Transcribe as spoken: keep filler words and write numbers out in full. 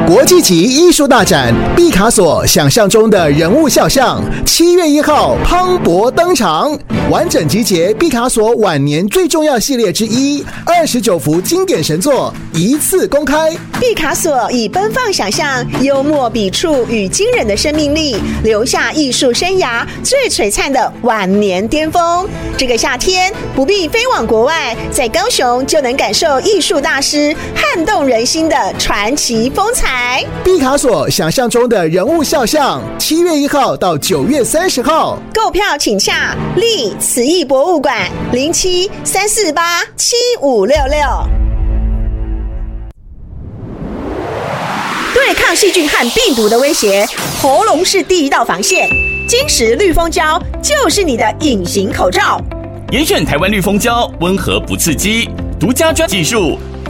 国际级艺术大展毕卡索想象中的人物肖像，七月一号磅礴登场，完整集结毕卡索晚年最重要系列之一，二十九幅经典神作一次公开。 毕卡索以奔放想象、幽默笔触与惊人的生命力，留下艺术生涯最璀璨的晚年巅峰。这个夏天不必飞往国外，在高雄就能感受艺术大师撼动人心的传奇风采。 毕卡索想象中的人物肖像，七月一号到九月三十号， 购票请洽立慈艺博物馆零七三四八七五六六。对抗细菌和病毒的威胁，喉咙是第一道防线。金石绿蜂胶就是你的隐形口罩。 严选台湾绿蜂胶，温和不刺激，独家专技术，